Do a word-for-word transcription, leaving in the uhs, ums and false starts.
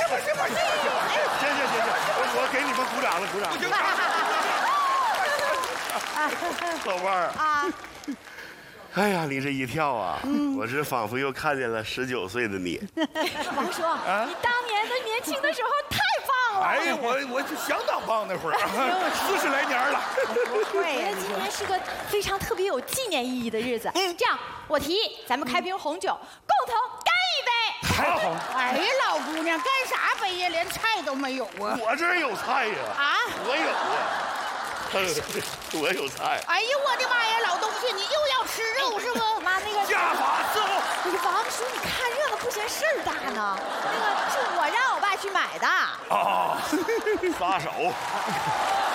不是不是， 行行行行，我我给你们鼓掌了，鼓掌。老伴儿啊， 哎呀，你这一跳啊，我这仿佛又看见了十九岁的你。 王叔，你当年的年轻的时候太棒了。 哎呀，我我就相当棒那会儿，四十来年了。 我觉得今天是个非常特别有纪念意义的日子。这样，我提议咱们开瓶红酒，共同干一杯。 太好， 哎呀，老姑娘干啥杯呀？连菜都没有啊！ 我这儿有菜呀！ 啊， 我有啊。我有菜！ 哎呀，我的妈呀，老东西，你又要吃肉是不？ 妈，那个家法伺候。 不是王叔，你看热闹不嫌事儿大呢。那个是我让我爸去买的。 啊，撒手！